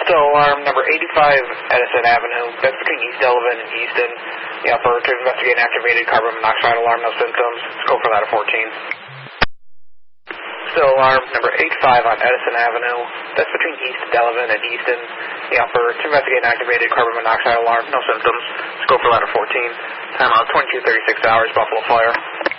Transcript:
Still alarm number 85 Edison Avenue. That's between East Delavan and Easton. Yeah, for to investigate an activated carbon monoxide alarm, no symptoms. Scope for that at 14. Still alarm number 85 on Edison Avenue. That's between East Delavan and Easton. Yeah, for to investigate an activated carbon monoxide alarm, no symptoms. Scope for that at 14. Timeout 22:36 hours, Buffalo Fire.